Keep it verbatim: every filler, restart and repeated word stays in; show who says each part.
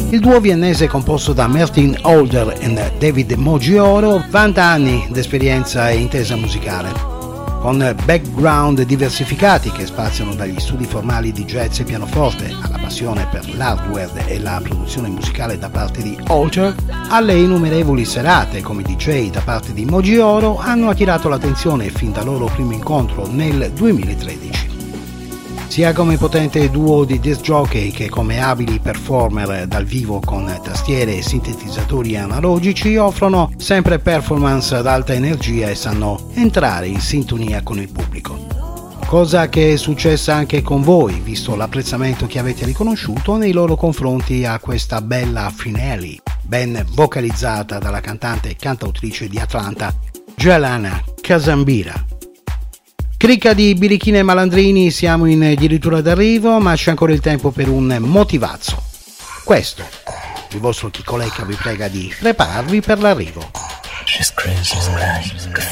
Speaker 1: Il duo viennese composto da Martin Holder e David Moggioro vanta anni d'esperienza e intesa musicale. Con background diversificati che spaziano dagli studi formali di jazz e pianoforte alla passione per l'hardware e la produzione musicale da parte di Holder, alle innumerevoli serate come D J da parte di Moggioro, hanno attirato l'attenzione fin dal loro primo incontro nel duemilatredici. Sia come potente duo di disc jockey che come abili performer dal vivo con tastiere e sintetizzatori analogici offrono sempre performance ad alta energia e sanno entrare in sintonia con il pubblico. Cosa che è successa anche con voi, visto l'apprezzamento che avete riconosciuto nei loro confronti a questa bella Finelli, ben vocalizzata dalla cantante e cantautrice di Atlanta, Giuliana Casambira. Cricca di birichine e malandrini, siamo in addirittura d'arrivo, ma c'è ancora il tempo per un motivazzo. Questo, il vostro Chicolecca vi prega di prepararvi per l'arrivo.
Speaker 2: She's crazy, right?